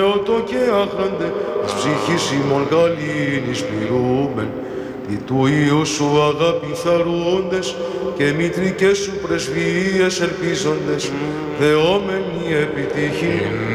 Ότο και άχραντε, της ψυχής ημών γαλήνης πληρούμεν, τι του Υιού σου αγάπη θαρούντες και μητρικές σου πρεσβείες ελπίζοντες, δεόμενοι επιτυχήν.